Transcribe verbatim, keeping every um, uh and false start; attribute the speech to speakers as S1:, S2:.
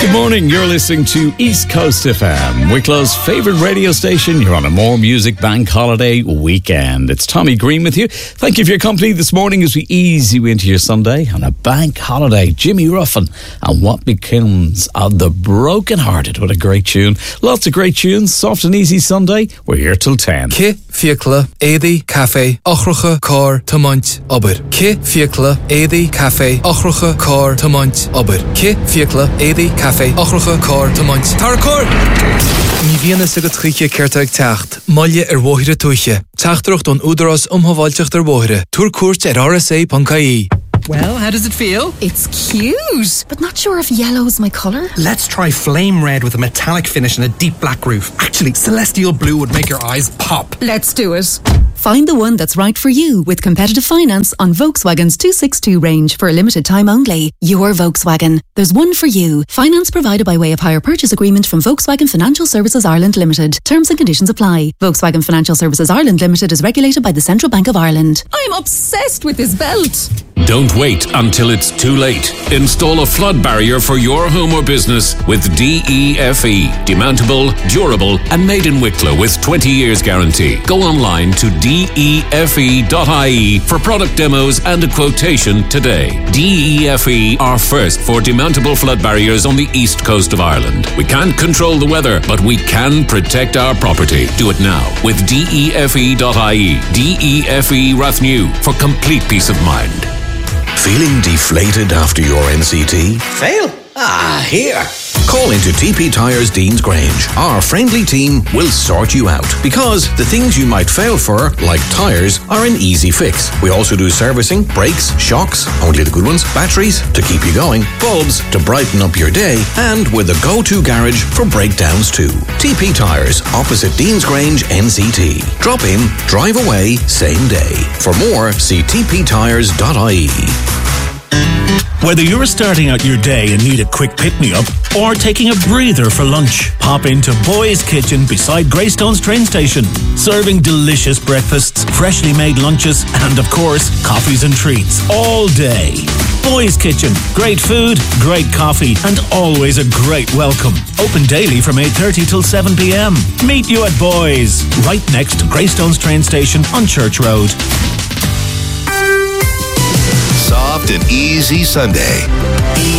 S1: Good morning, you're listening to East Coast F M, Wicklow's favourite radio station. You're on a More Music Bank Holiday weekend. It's Tommy Green with you. Thank you for your company this morning as we ease you into your Sunday on a bank holiday. Jimmy Ruffin and What Becomes of the Broken Hearted. What a great tune. Lots of great tunes. Soft and easy Sunday. We're here till ten.
S2: Ki fiacla, édi, cafe, ochracha, car, tamant, aber. Ki fiacla, édi, cafe, ochracha, car, tamant, aber. Ki fiacla, édi, cafe, ochracha, car, tamant. Tarcor! Ní bhíonna sa go tríche ceirteag teacht, maille ar bmhóithre tuaiche. Teachtarocht don údaras umhaváilteach ar bmhóithre. Túr cuairt ar R S A dot I E.
S3: Well, how does it feel?
S4: It's cute, but not sure if yellow's my colour.
S3: Let's try flame red with a metallic finish and a deep black roof. Actually, celestial blue would make your eyes pop.
S4: Let's do it.
S5: Find the one that's right for you with competitive finance on Volkswagen's two sixty-two range for a limited time only. Your Volkswagen. There's one for you. Finance provided by way of hire purchase agreement from Volkswagen Financial Services Ireland Limited. Terms and conditions apply. Volkswagen Financial Services Ireland Limited is regulated by the Central Bank of Ireland.
S4: I'm obsessed with this belt.
S6: Don't wait until it's too late. Install a flood barrier for your home or business with D E F E. Demountable, durable and made in Wicklow with twenty years guarantee. Go online to D E F E dot I E for product demos and a quotation today. D E F E are first for demountable flood barriers on the east coast of Ireland. We can't control the weather, but we can protect our property. Do it now with D E F E dot I E. D E F E Rathnew for complete peace of mind.
S7: Feeling deflated after your N C T?
S8: Fail? Ah, here.
S7: Call into T P Tyres Deans Grange. Our friendly team will sort you out because the things you might fail for, like tyres, are an easy fix. We also do servicing, brakes, shocks, only the good ones, batteries to keep you going, bulbs to brighten up your day, and with a go-to garage for breakdowns too. T P Tyres, opposite Deans Grange N C T. Drop in, drive away, same day. For more, see T P tyres dot I E.
S9: Whether you're starting out your day and need a quick pick-me-up or taking a breather for lunch, pop into Boy's Kitchen beside Greystones train station. Serving delicious breakfasts, freshly made lunches and, of course, coffees and treats all day. Boy's Kitchen. Great food, great coffee and always a great welcome. Open daily from eight thirty till seven p.m. Meet you at Boy's, right next to Greystones train station on Church Road.
S10: Soft and easy Sunday